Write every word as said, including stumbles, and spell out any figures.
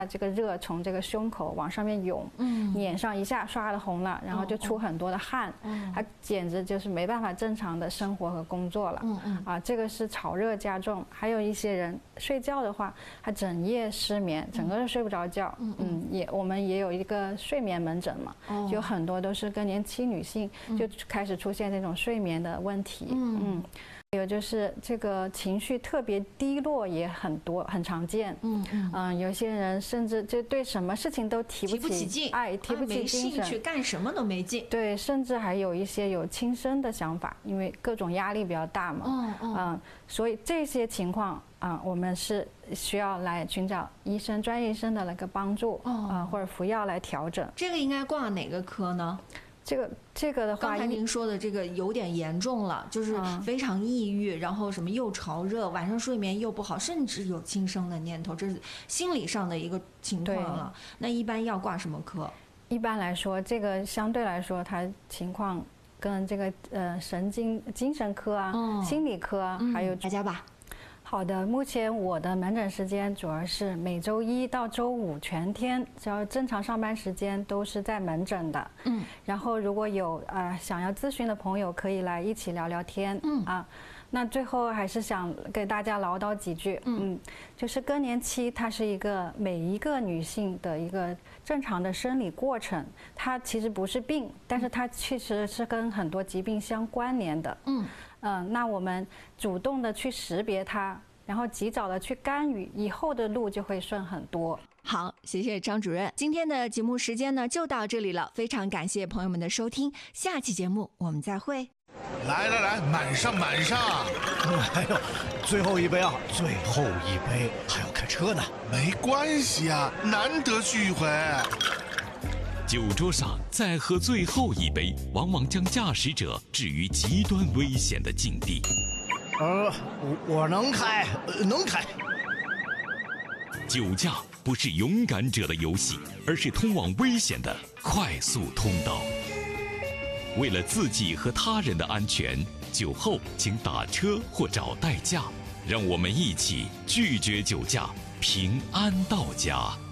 这个热从这个胸口往上面涌，嗯，脸上一下刷的红了，然后就出很多的汗，嗯，他简直就是没办法正常的生活和工作了，嗯嗯，啊，这个是潮热加重。还有一些人睡觉的话，他整夜失眠，整个人睡不着觉，嗯嗯，也我们也有一个睡眠门诊嘛，哦，有很多都是更年期女性就开始出现这种睡眠的问题，嗯嗯。还有就是这个情绪特别低落也很多，很常见。嗯嗯嗯，有些人甚至就对什么事情都提不起, 提不起劲， 哎，提不起精神， 没兴趣，干什么都没劲。 对，甚至还有一些有轻生的想法，因为各种压力比较大嘛。嗯嗯嗯，所以这些情况啊，我们是需要来寻找医生、专业医生的那个帮助啊，或者服药来调整。 这个应该挂哪个科呢？ 这个这个的话， 刚才您说的这个有点严重了，就是非常抑郁，然后什么又潮热，晚上睡眠又不好，甚至有轻生的念头，这是心理上的一个情况了。那一般要挂什么科？ 一般来说，这个相对来说，它情况跟这个呃神经精神科啊、哦、心理科啊，嗯、还有大家吧。 好的，目前我的门诊时间主要是每周一到周五全天，只要正常上班时间都是在门诊的。嗯，然后如果有呃想要咨询的朋友，可以来一起聊聊天。嗯啊，那最后还是想给大家唠叨几句。嗯，就是更年期，它是一个每一个女性的一个正常的生理过程，它其实不是病，但是它确实是跟很多疾病相关联的。嗯。嗯、呃，那我们主动的去识别它，然后及早的去干预，以后的路就会顺很多。 好，谢谢张主任。今天的节目时间呢就到这里了，非常感谢朋友们的收听，下期节目我们再会。 来来来，满上满上！ 哎呦，最后一杯啊，最后一杯，还要开车呢。 没关系啊，难得聚一回。 酒桌上再喝最后一杯，往往将驾驶者置于极端危险的境地。 呃，我我能开，呃、能开。 酒驾不是勇敢者的游戏，而是通往危险的快速通道。为了自己和他人的安全，酒后请打车或找代驾。让我们一起拒绝酒驾，平安到家。